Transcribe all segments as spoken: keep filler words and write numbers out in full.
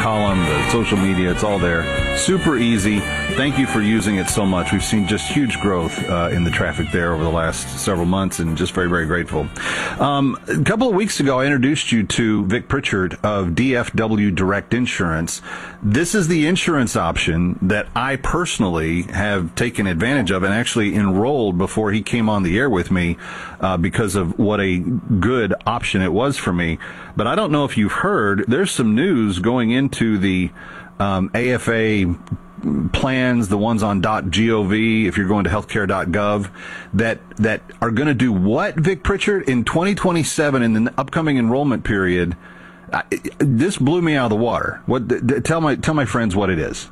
column, the social media, it's all there. Super easy. Thank you for using it so much. We've seen just huge growth uh, in the traffic there over the last several months, and just very, very grateful. Um, a couple of weeks ago, I introduced you to Vic Pritchard of D F W Direct Insurance. This is the insurance option that I personally have taken advantage of and actually enrolled before he came on the air with me uh, because of what a good option it was for me. But I don't know if you've heard, there's some news going into the um, A F A plans, the ones on .gov, if you're going to healthcare dot gov, that that are going to do what, Vic Pritchard? In twenty twenty-seven, in the upcoming enrollment period, uh, this blew me out of the water. What? Th- tell my tell my friends what it is.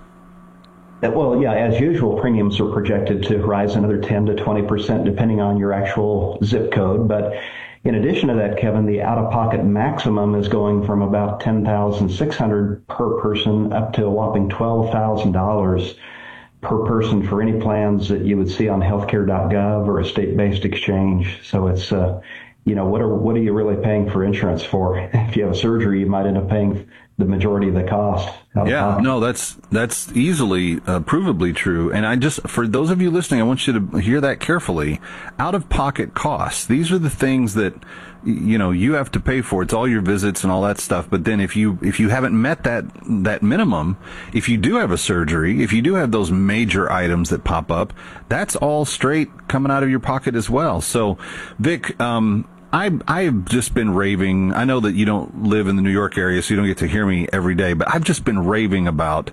Well, yeah, as usual, premiums are projected to rise another ten to twenty percent depending on your actual zip code. But in addition to that, Kevin, the out-of-pocket maximum is going from about ten thousand six hundred dollars per person up to a whopping twelve thousand dollars per person for any plans that you would see on healthcare dot gov or a state-based exchange. So it's, uh, you know, what are what are you really paying for insurance for? If you have a surgery, you might end up paying the majority of the cost. Yeah, no, that's that's easily uh, provably true. And I just, for those of you listening, I want you to hear that carefully. Out-of-pocket costs. These are the things that, you know, you have to pay for. It's all your visits and all that stuff. But then if you if you haven't met that that minimum, if you do have a surgery, if you do have those major items that pop up, that's all straight coming out of your pocket as well. So, Vic, um, I, I've just been raving. I know that you don't live in the New York area, so you don't get to hear me every day, but I've just been raving about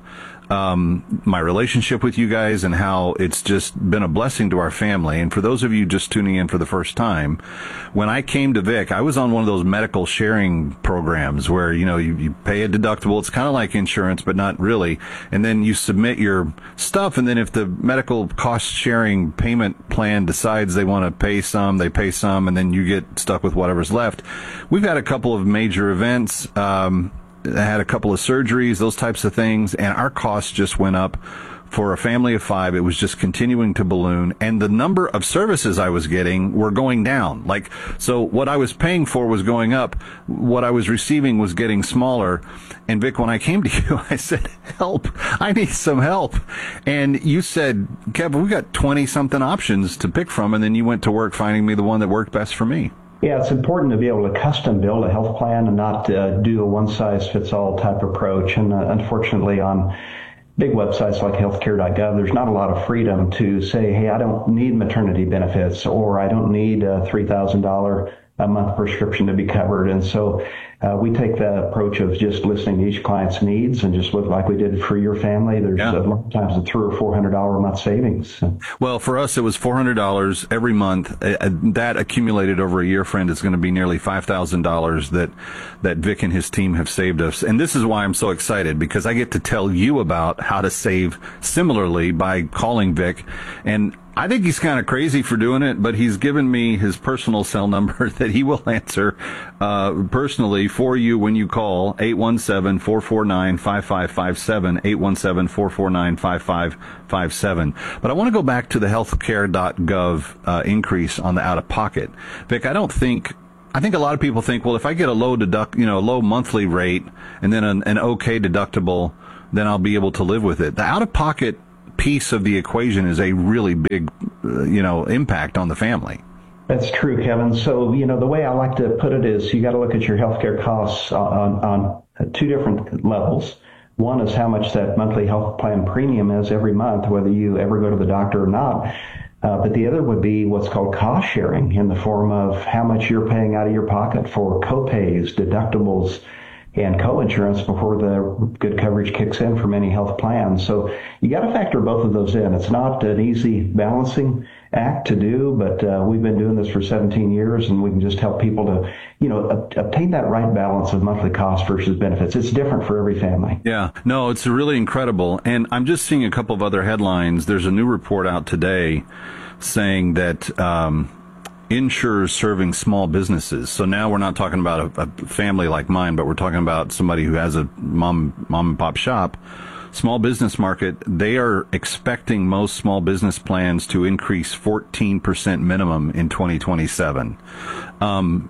um, my relationship with you guys and how it's just been a blessing to our family. And for those of you just tuning in for the first time, when I came to Vic, I was on one of those medical sharing programs where, you know, you, you pay a deductible. It's kind of like insurance, but not really. And then you submit your stuff. And then if the medical cost sharing payment plan decides they want to pay some, they pay some, and then you get stuck with whatever's left. We've had a couple of major events, um, had a couple of surgeries, those types of things, and our costs just went up. For a family of five, it was just continuing to balloon, and the number of services I was getting were going down. Like, so what I was paying for was going up, what I was receiving was getting smaller. And Vic, when I came to you, I said, help, I need some help. And you said, Kevin, we got twenty something options to pick from, and then you went to work finding me the one that worked best for me. Yeah, it's important to be able to custom build a health plan and not uh, do a one-size-fits-all type approach. And uh, unfortunately, on big websites like healthcare dot gov, there's not a lot of freedom to say, hey, I don't need maternity benefits, or I don't need a three thousand dollars a month prescription to be covered. And so uh, we take the approach of just listening to each client's needs and just look like we did for your family. There's yeah. a lot of times a three or four hundred dollar a month savings. Well, for us, it was four hundred dollars every month. Uh, that accumulated over a year, friend, is going to be nearly five thousand dollars that that Vic and his team have saved us. And this is why I'm so excited, because I get to tell you about how to save similarly by calling Vic. And I think he's kind of crazy for doing it, but he's given me his personal cell number that he will answer uh, personally for you when you call, eight one seven, four four nine, five five five seven, eight one seven, four four nine, five five five seven. But I want to go back to the healthcare dot gov uh, increase on the out-of-pocket. Vic, I don't think... I think a lot of people think, well, if I get a low deduct, you know, a low monthly rate and then an, an okay deductible, then I'll be able to live with it. The out-of-pocket piece of the equation is a really big, uh, you know, impact on the family. That's true, Kevin. So, you know, the way I like to put it is you got to look at your healthcare costs on, on two different levels. One is how much that monthly health plan premium is every month, whether you ever go to the doctor or not. Uh, but the other would be what's called cost sharing, in the form of how much you're paying out of your pocket for co-pays, deductibles, and co-insurance before the good coverage kicks in for many health plans. So you got to factor both of those in. It's not an easy balancing act to do, but uh, we've been doing this for seventeen years, and we can just help people to, you know, ob- obtain that right balance of monthly cost versus benefits. It's different for every family. Yeah, no, it's really incredible. And I'm just seeing a couple of other headlines. There's a new report out today saying that um, insurers serving small businesses. So now we're not talking about a, a family like mine, but we're talking about somebody who has a mom mom and pop shop. Small business market, they are expecting most small business plans to increase fourteen percent minimum in twenty twenty-seven. Um,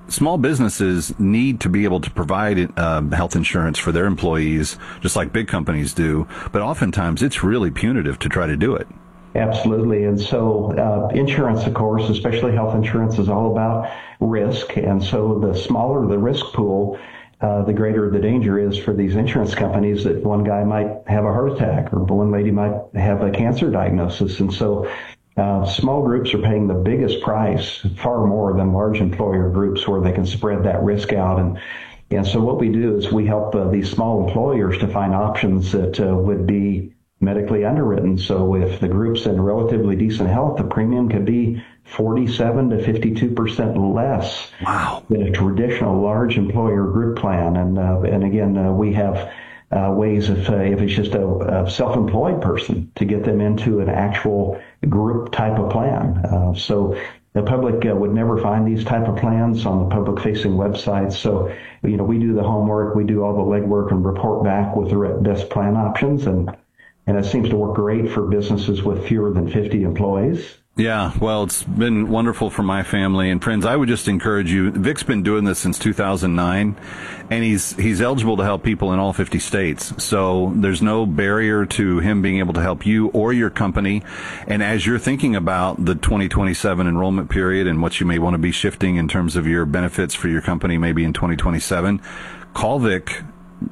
small businesses need to be able to provide uh, health insurance for their employees, just like big companies do. But oftentimes it's really punitive to try to do it. Absolutely. And so uh, insurance, of course, especially health insurance, is all about risk. And so the smaller the risk pool, uh, the greater the danger is for these insurance companies that one guy might have a heart attack or one lady might have a cancer diagnosis. And so uh, small groups are paying the biggest price, far more than large employer groups, where they can spread that risk out. And and so what we do is we help uh, these small employers to find options that uh, would be medically underwritten. So if the group's in relatively decent health, the premium could be forty-seven to fifty-two percent less wow. than a traditional large employer group plan. And uh, and again, uh, we have uh, ways if uh, if it's just a, a self-employed person to get them into an actual group type of plan. Uh, so the public uh, would never find these type of plans on the public-facing websites. So, you know, we do the homework, we do all the legwork and report back with the best plan options. And And it seems to work great for businesses with fewer than fifty employees. Yeah, well, it's been wonderful for my family and friends. I would just encourage you. Vic's been doing this since two thousand nine, and he's he's eligible to help people in all fifty states. So there's no barrier to him being able to help you or your company. And as you're thinking about the twenty twenty-seven enrollment period and what you may want to be shifting in terms of your benefits for your company maybe in twenty twenty-seven, call Vic.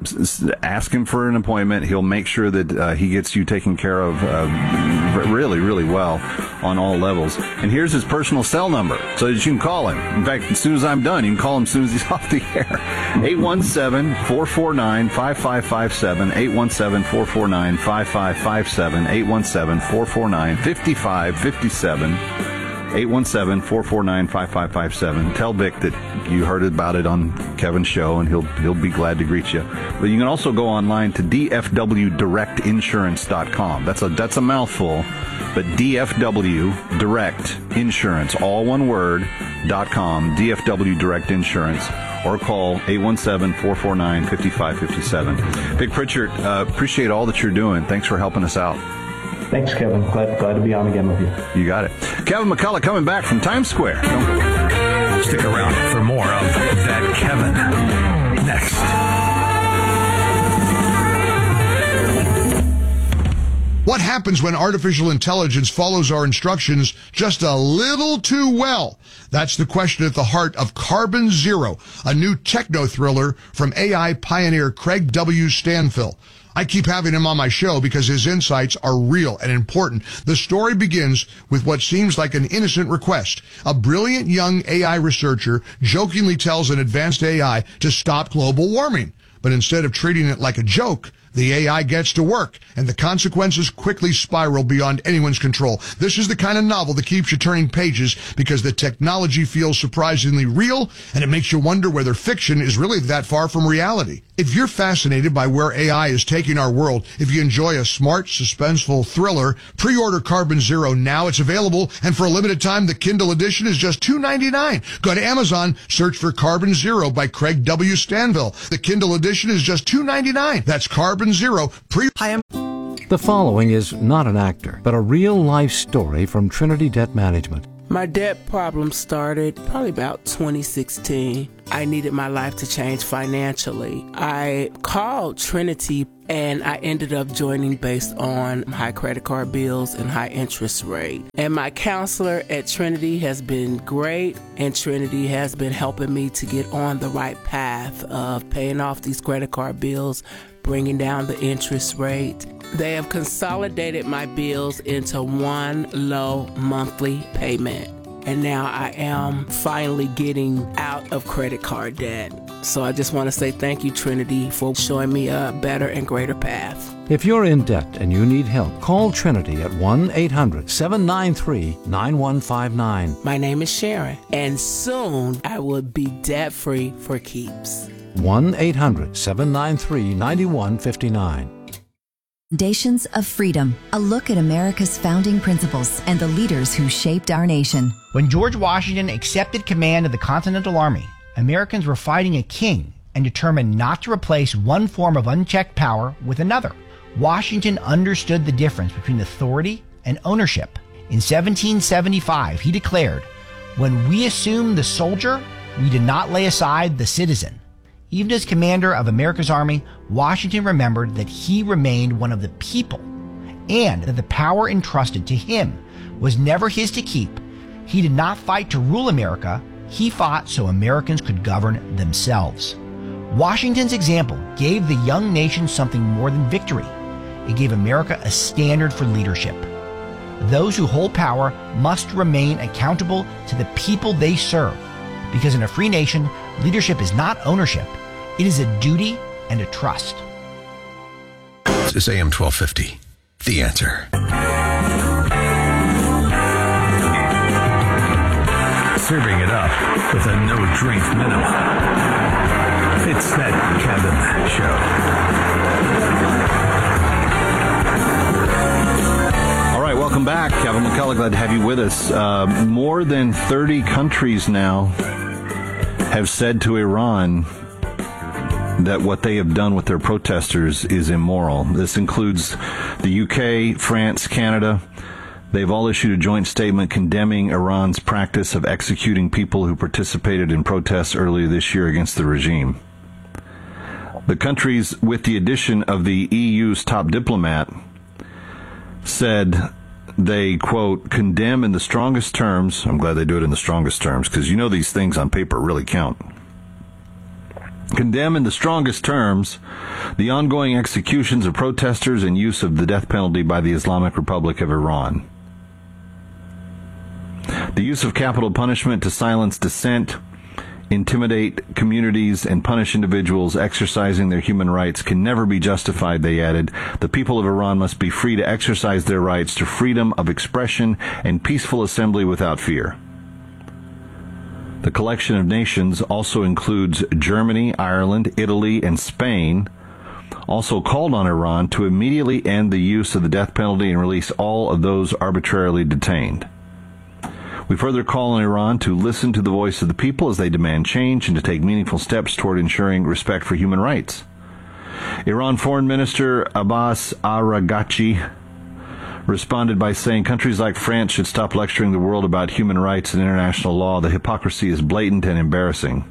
Ask him for an appointment. He'll make sure that uh, he gets you taken care of uh, really, really well on all levels. And here's his personal cell number so that you can call him. In fact, as soon as I'm done, you can call him as soon as he's off the air. eight one seven, four four nine, five five five seven, eight one seven, four four nine, five five five seven, eight one seven, four four nine, five five five seven. eight one seven, four four nine, five five five seven. Tell Vic that you heard about it on Kevin's show, and he'll he'll be glad to greet you. But you can also go online to d f w direct insurance dot com. That's a that's a mouthful, but D F W Direct Insurance, all one word, dot com, D F W Direct Insurance, or call eight one seven, four four nine, five five five seven. Vic Pritchard, uh, appreciate all that you're doing. Thanks for helping us out. Thanks, Kevin. Glad, glad to be on again with you. You got it. Kevin McCullough coming back from Times Square. Don't go. Stick around for more of That Kevin next. What happens when artificial intelligence follows our instructions just a little too well? That's the question at the heart of Carbon Zero, a new techno thriller from A I pioneer Craig W. Stanfill. I keep having him on my show because his insights are real and important. The story begins with what seems like an innocent request. A brilliant young A I researcher jokingly tells an advanced A I to stop global warming. But instead of treating it like a joke, the A I gets to work, and the consequences quickly spiral beyond anyone's control. This is the kind of novel that keeps you turning pages because the technology feels surprisingly real, and it makes you wonder whether fiction is really that far from reality. If you're fascinated by where A I is taking our world, if you enjoy a smart, suspenseful thriller, pre-order Carbon Zero now. It's available, and for a limited time, the Kindle edition is just two ninety-nine. Go to Amazon, search for Carbon Zero by Craig W. Stanfill. The Kindle edition is just two ninety-nine. That's Carbon Zero. Pre- Hi, I'm- the following is not an actor, but a real-life story from Trinity Debt Management. My debt problem started probably about twenty sixteen. I needed my life to change financially. I called Trinity and I ended up joining based on high credit card bills and high interest rate. And my counselor at Trinity has been great, and Trinity has been helping me to get on the right path of paying off these credit card bills, bringing down the interest rate. They have consolidated my bills into one low monthly payment. And now I am finally getting out of credit card debt. So I just want to say thank you, Trinity, for showing me a better and greater path. If you're in debt and you need help, call Trinity at one eight hundred, seven nine three, nine one five nine. My name is Sharon, and soon I will be debt-free for keeps. one eight hundred, seven nine three, nine one five nine. Foundations of Freedom, a look at America's founding principles and the leaders who shaped our nation. When George Washington accepted command of the Continental Army, Americans were fighting a king and determined not to replace one form of unchecked power with another. Washington understood the difference between authority and ownership. In seventeen seventy-five, he declared, "When we assume the soldier, We did not lay aside the citizen. Even as commander of America's army, Washington remembered that he remained one of the people and that the power entrusted to him was never his to keep. He did not fight to rule America. He fought so Americans could govern themselves. Washington's example gave the young nation something more than victory. It gave America a standard for leadership. Those who hold power must remain accountable to the people they serve, because in a free nation, leadership is not ownership. It is a duty and a trust. This is A M twelve fifty, The Answer. Serving it up with a no-drink minimum. It's that Kevin Show. All right, welcome back. Kevin McCullough, glad to have you with us. Uh, more than thirty countries now have said to Iran that what they have done with their protesters is immoral. This includes the U K, France, Canada. They've all issued a joint statement condemning Iran's practice of executing people who participated in protests earlier this year against the regime. The countries, with the addition of the E U's top diplomat, said they, quote, condemn in the strongest terms. I'm glad they do it in the strongest terms, because you know these things on paper really count. Condemn in the strongest terms the ongoing executions of protesters and use of the death penalty by the Islamic Republic of Iran. The use of capital punishment to silence dissent, intimidate communities, and punish individuals exercising their human rights can never be justified, they added. The people of Iran must be free to exercise their rights to freedom of expression and peaceful assembly without fear. The collection of nations also includes Germany, Ireland, Italy, and Spain, also called on Iran to immediately end the use of the death penalty and release all of those arbitrarily detained. We further call on Iran to listen to the voice of the people as they demand change and to take meaningful steps toward ensuring respect for human rights. Iran Foreign Minister Abbas Araghchi responded by saying countries like France should stop lecturing the world about human rights and international law. The hypocrisy is blatant and embarrassing.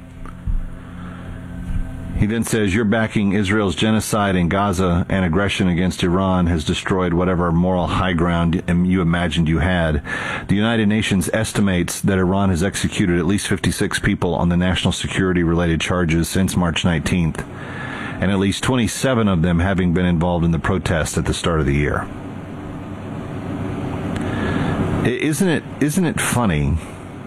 He then says, you're backing Israel's genocide in Gaza and aggression against Iran has destroyed whatever moral high ground you imagined you had. The United Nations estimates that Iran has executed at least fifty-six people on the national security-related charges since March nineteenth, and at least twenty-seven of them having been involved in the protests at the start of the year. Isn't it, isn't it funny?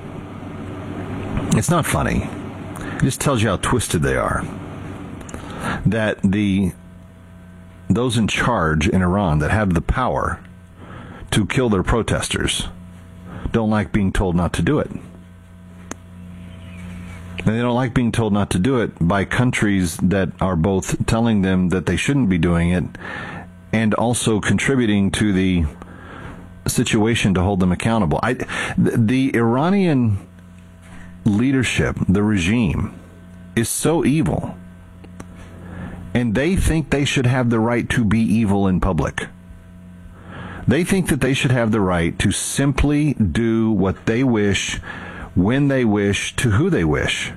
It's not funny. It just tells you how twisted they are. That the those in charge in Iran that have the power to kill their protesters don't like being told not to do it. And they don't like being told not to do it by countries that are both telling them that they shouldn't be doing it and also contributing to the situation to hold them accountable. I, the Iranian leadership, the regime, is so evil. And they think they should have the right to be evil in public. They think that they should have the right to simply do what they wish, when they wish, to who they wish.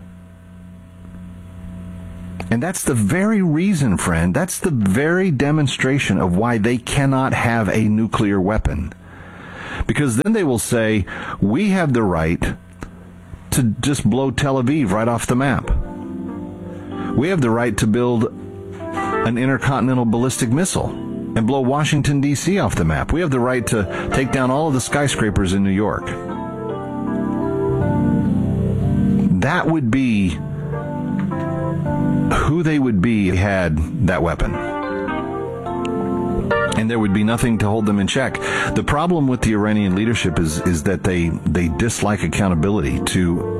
And that's the very reason, friend, that's the very demonstration of why they cannot have a nuclear weapon. Because then they will say, we have the right to just blow Tel Aviv right off the map. We have the right to build an intercontinental ballistic missile and blow Washington, D C off the map. We have the right to take down all of the skyscrapers in New York. That would be who they would be if they had that weapon. And there would be nothing to hold them in check. The problem with the Iranian leadership is, is that they, they dislike accountability to